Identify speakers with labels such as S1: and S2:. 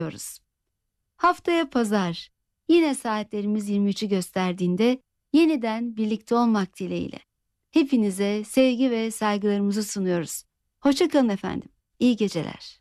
S1: Haftaya pazar yine saatlerimiz 23'ü gösterdiğinde yeniden birlikte olmak dileğiyle. Hepinize sevgi ve saygılarımızı sunuyoruz. Hoşça kalın efendim. İyi geceler.